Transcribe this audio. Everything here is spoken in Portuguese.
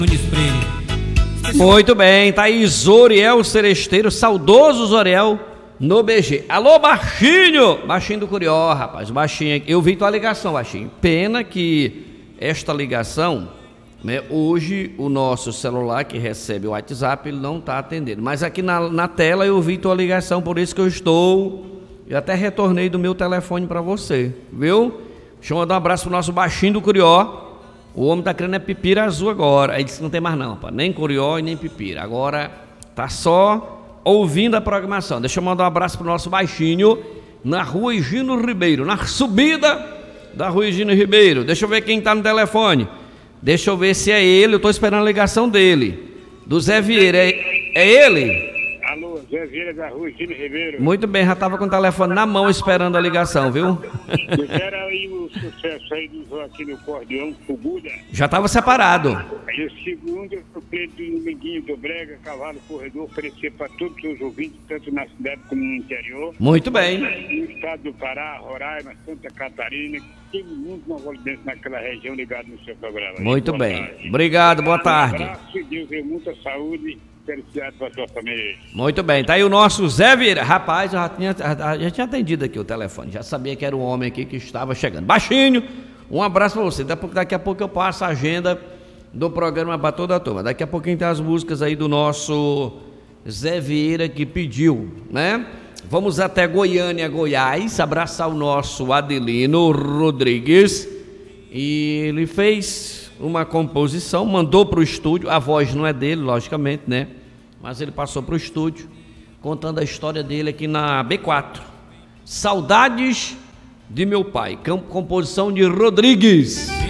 Muito bem, tá aí Zoriel Seresteiro, saudoso Zoriel, no BG. Alô, Baixinho! Baixinho do Curió, rapaz, Baixinho aqui. Eu vi tua ligação, Baixinho. Pena que esta ligação, né, hoje o nosso celular que recebe o WhatsApp, ele não está atendendo. Mas aqui na tela eu vi tua ligação, por isso que eu até retornei do meu telefone para você, viu? Deixa eu mandar um abraço pro nosso Baixinho do Curió. O homem tá querendo pipira azul agora. Aí disse que não tem mais não, pá. Nem Curió e nem pipira. Agora tá só ouvindo a programação. Deixa eu mandar um abraço pro nosso Baixinho na Rua Higino Ribeiro, na subida da Rua Higino Ribeiro. Deixa eu ver quem tá no telefone. Deixa eu ver se é ele. Eu tô esperando a ligação dele. Do Zé Vieira. É ele? Alô, Zé Vieira da Rua Higino Ribeiro. Muito bem, já tava com o telefone na mão esperando a ligação, viu? Era aí o sucesso aí do aqui no Cordeão, o Buda. Já tava separado. Aí o segundo, o preto do Liguinho do Brega, Cavalo Corredor, oferecer para todos os ouvintes, tanto na cidade como no interior. Muito bem. No estado do Pará, Roraima, Santa Catarina, tem muito novolidente naquela região ligado no seu programa. Muito bem. Obrigado, boa tarde. Um abraço e Deus dê muita saúde. Felicidade para a sua família. Muito bem, tá aí o nosso Zé Vieira. Rapaz, eu já tinha atendido aqui o telefone, já sabia que era um homem aqui que estava chegando. Baixinho, um abraço para você. Daqui a pouco eu passo a agenda do programa para toda a turma. Daqui a pouquinho tem as músicas aí do nosso Zé Vieira que pediu, né? Vamos até Goiânia, Goiás, abraçar o nosso Adelino Rodrigues. E ele fez uma composição, mandou para o estúdio, a voz não é dele, logicamente, né? Mas ele passou para o estúdio, contando a história dele aqui na B4. Saudades de meu pai, composição de Rodrigues.